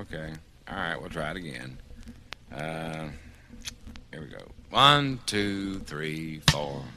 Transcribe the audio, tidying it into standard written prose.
Okay. All right, we'll try it again. Here we go. 1, 2, 3, 4.